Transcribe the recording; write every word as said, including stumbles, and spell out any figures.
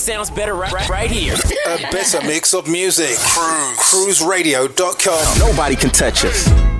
sounds better right, right, right here. A better mix of music. Cruise. cruise radio dot com. Nobody can touch us.